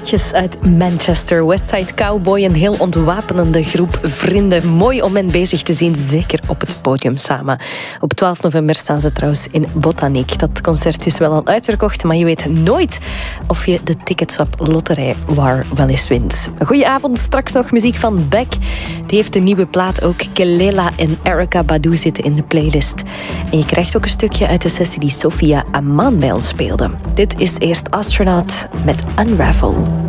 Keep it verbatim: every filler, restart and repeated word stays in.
schatjes uit Manchester. Westside Cowboy, een heel ontwapenende groep vrienden. Mooi om hen bezig te zien, zeker op het podium samen. Op twaalf november staan ze trouwens in Botaniek. Dat concert is wel al uitverkocht, maar je weet nooit of je de Ticketswap Loterij waar wel eens wint. Goedenavond, straks nog muziek van Beck. Die heeft een nieuwe plaat, ook Kelela en Erykah Badu zitten in de playlist. En je krijgt ook een stukje uit de sessie die Sophia Aman bij ons speelde. Dit is eerst Astronaut met Unravel.